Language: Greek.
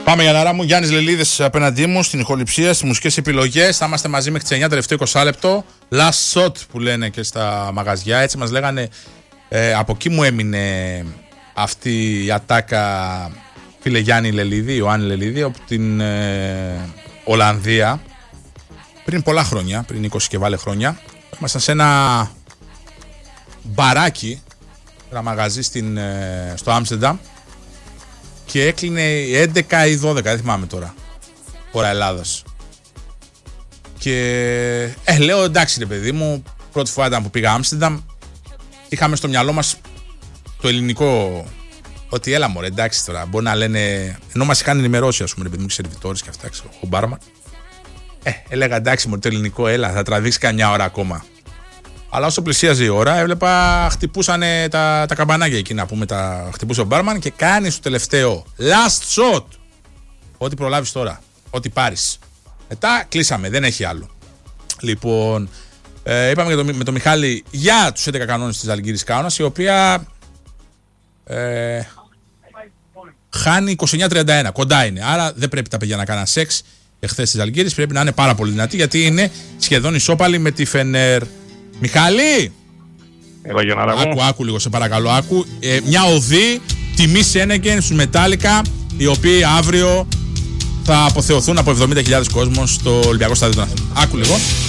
Πάμε για ναρά μου. Γιάννης Λελίδης απέναντί μου στην ηχοληψία, στις μουσικές επιλογές. Θα είμαστε μαζί μέχρι τις 9, τελευταίο 20 λεπτό. Last shot που λένε και στα μαγαζιά. Έτσι μας λέγανε. Από εκεί μου έμεινε αυτή η ατάκα, φίλε Γιάννη Λελίδη, Ιωάννη Λελίδη, από την Ολλανδία. Πριν πολλά χρόνια, πριν 20 και βάλε χρόνια. Ήμασταν σε ένα μπαράκι, ένα μαγαζί στο Άμστερνταμ. Και έκλεινε 11 ή 12, δεν θυμάμαι τώρα, ώρα Ελλάδας. Και λέω εντάξει ρε παιδί μου, πρώτη φορά ήταν που πήγα Άμστερνταμ. Είχαμε στο μυαλό μας το ελληνικό, ότι έλα μωρέ εντάξει τώρα, μπορεί να λένε, ενώ μας είχαν ενημερώσει ας πούμε ρε παιδί μου και σερβιτόρες και αυτά, ξέρω, ο μπάρμαν. Έλεγα εντάξει μωρέ το ελληνικό, έλα θα τραβήξει καμιά ώρα ακόμα. Αλλά όσο πλησίαζε η ώρα, έβλεπα χτυπούσαν τα καμπανάκια εκεί να πούμε, τα χτυπούσε ο μπάρμαν και κάνει στο τελευταίο last shot. Ό,τι προλάβεις τώρα, ό,τι πάρεις. Μετά κλείσαμε, δεν έχει άλλο. Λοιπόν, είπαμε με τον Μιχάλη για τους 11 κανόνες της Ζαλγκίρις Κάουνας, η οποία χάνει 29-31, κοντά είναι. Άρα δεν πρέπει τα παιδιά να κάνουν σεξ εχθές της Ζαλγκίρις, πρέπει να είναι πάρα πολύ δυνατή γιατί είναι σχεδόν ισόπαλη με τη Φενέρ. Μιχάλη! Άκου λίγο σε παρακαλώ, άκου. Μια οδή τιμή Σένεγκεν στους Μετάλλικα, οι οποίοι αύριο θα αποθεωθούν από 70.000 κόσμος στο Ολυμπιακό Στάδιο των Αθηνών. Άκου λίγο.